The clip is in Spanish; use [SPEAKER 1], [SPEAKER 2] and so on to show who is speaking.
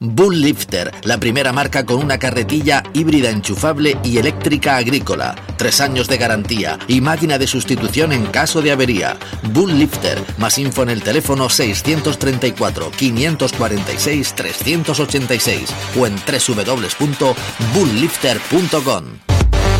[SPEAKER 1] Bull Lifter, la primera marca con una carretilla híbrida enchufable y eléctrica agrícola. 3 años de garantía y máquina de sustitución en caso de avería. Bull Lifter. Más info en el teléfono 634 546 386 o en www.bulllifter.com.